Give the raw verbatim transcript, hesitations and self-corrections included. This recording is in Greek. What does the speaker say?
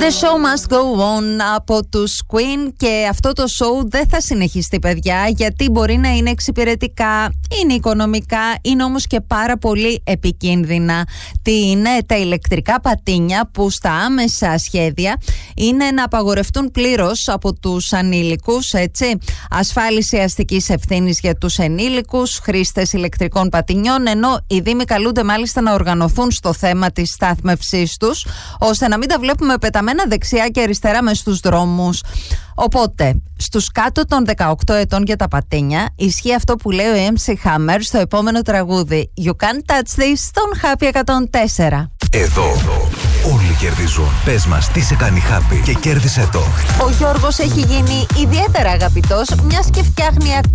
The show must go on από τους Queen, και αυτό το show δεν θα συνεχιστεί, παιδιά, γιατί μπορεί να είναι εξυπηρετικά, είναι οικονομικά, είναι όμως και πάρα πολύ επικίνδυνα. Τι είναι τα ηλεκτρικά πατίνια, που στα άμεσα σχέδια είναι να απαγορευτούν πλήρως από τους ανήλικους, έτσι. Ασφάλιση αστικής ευθύνης για τους ενήλικους χρήστες ηλεκτρικών πατινιών, ενώ οι δήμοι καλούνται μάλιστα να οργανωθούν στο θέμα της στάθμευσής τους, ώστε να μην τα βλέπουμε πεταμένα δεξιά και αριστερά μες στους δρόμους. Οπότε, στους κάτω των δεκαοκτώ ετών για τα πατίνια, ισχύει αυτό που λέει ο εμ σι Hammer στο επόμενο τραγούδι You Can't Touch This στον Happy εκατόν τέσσερα. Εδώ όλοι κερδίζουν. Πες μας τι σε κάνει happy και κέρδισε το. Ο Γιώργος έχει γίνει ιδιαίτερα αγαπητός, μιας και φτιάχνει